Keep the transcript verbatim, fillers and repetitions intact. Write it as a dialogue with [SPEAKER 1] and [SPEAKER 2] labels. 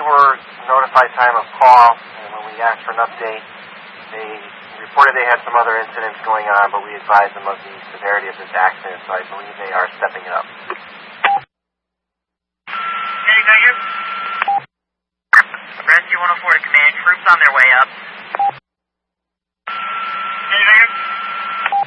[SPEAKER 1] over notified time of call, and when we asked for an update, they reported they had some other incidents going on, but we advised them of the severity of this accident, so I believe they are stepping it up.
[SPEAKER 2] Okay, thank you.